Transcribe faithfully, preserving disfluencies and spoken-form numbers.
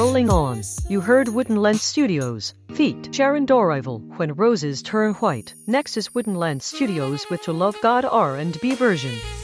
rolling on. You heard Wooden Lens Studios, feat. Sharon Dorival, When Roses Turn White. Next is Wooden Lens Studios with To Love God R and B version.